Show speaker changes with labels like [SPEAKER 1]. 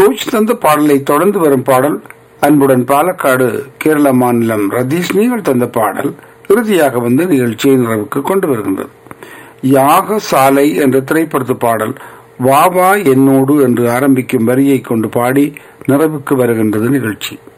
[SPEAKER 1] George தந்த பாடலை தொடர்ந்து வரும் பாடல் அன்புடன் பாலக்காடு கேரள மாநிலம் ரதீஷ் நீங்கள் தந்த பாடல் இறுதியாக வந்து நிகழ்ச்சியை நிறைவுக்கு கொண்டு வருகின்றது. யாக சாலை என்ற திரைப்படத்து பாடல் வா வா என்னோடு என்று ஆரம்பிக்கும் வரியை கொண்டு பாடி நிறைவுக்கு வருகின்றது நிகழ்ச்சி.